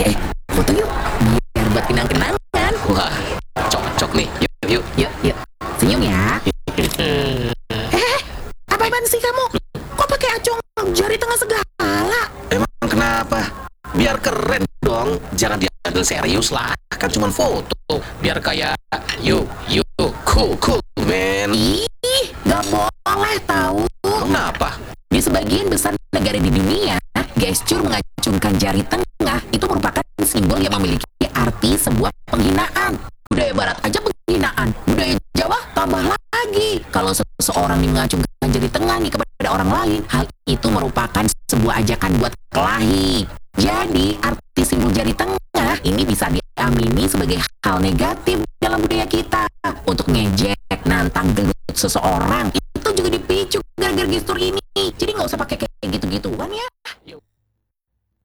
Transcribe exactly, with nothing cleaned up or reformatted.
Eh, foto yuk, biar buat kenang-kenangan. Wah, cocok nih. Yuk, yuk. Yuk, yuk, senyum ya. Eh, apaan sih kamu? Kok pakai acung jari tengah segala? Emang kenapa? Biar keren dong. Jangan diambil serius lah. Kan cuma foto. Biar kayak yuk, yuk, cool, cool, man. Ih, gak boleh tahu. Kenapa? Di sebagian besar negara di dunia, gestur mengacungkan jari tengah itu merupakan simbol yang memiliki arti sebuah penghinaan. Budaya barat aja penghinaan, budaya Jawa tambah lagi. Kalau seseorang nih mengacungkan jari tengah nih kepada orang lain, hal itu merupakan sebuah ajakan buat kelahi. Jadi, arti simbol jari tengah ini bisa diamini sebagai hal negatif dalam budaya kita. Untuk ngejek, nantang, gelut seseorang, itu juga dipicu gara-gara gestur ini. Jadi nggak usah pakai